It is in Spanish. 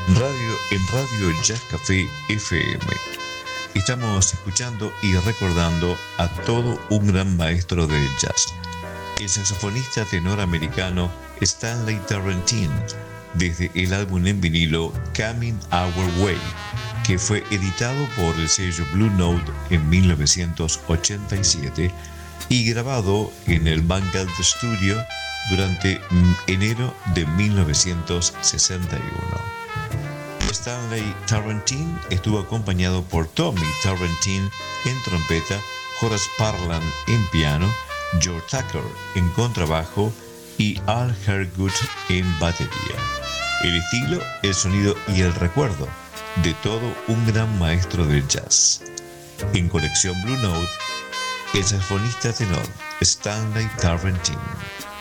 en Radio Jazz Café FM. Estamos escuchando y recordando a todo un gran maestro del jazz, el saxofonista tenor americano Stanley Tarantine, desde el álbum en vinilo Coming Our Way, que fue editado por el sello Blue Note en 1987 y grabado en el Vanguard Studio durante enero de 1961. Stanley Tarantine estuvo acompañado por Tommy Tarantine en trompeta, Horace Parlan en piano, George Tucker en contrabajo y Al Harewood en batería. El estilo, el sonido y el recuerdo de todo un gran maestro del jazz. En colección Blue Note, el saxofonista tenor Stanley Tarantine.